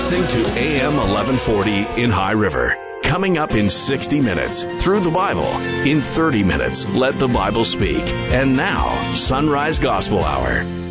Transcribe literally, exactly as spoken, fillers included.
listening to A M eleven forty in High River. Coming up in sixty minutes, Through the Bible. In thirty minutes, Let the Bible Speak. And now, Sunrise Gospel Hour.